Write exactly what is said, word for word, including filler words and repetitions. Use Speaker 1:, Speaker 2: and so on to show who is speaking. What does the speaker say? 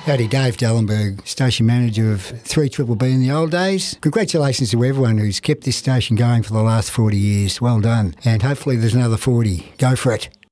Speaker 1: Howdy, Dave Dellenberg, station manager of three B B B in the old days. Congratulations to everyone who's kept this station going for the last forty years. Well done. And hopefully there's another forty. Go for it.